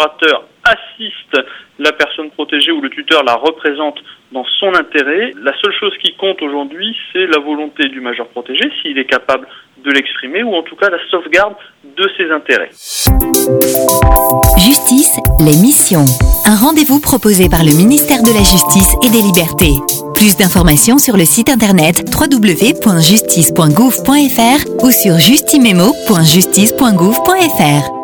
procurateur assiste la personne protégée ou le tuteur la représente dans son intérêt. La seule chose qui compte aujourd'hui, c'est la volonté du majeur protégé, s'il est capable de l'exprimer, ou en tout cas la sauvegarde de ses intérêts. Justice, l'émission. Un rendez-vous proposé par le ministère de la Justice et des Libertés. Plus d'informations sur le site internet www.justice.gouv.fr ou sur justimemo.justice.gouv.fr.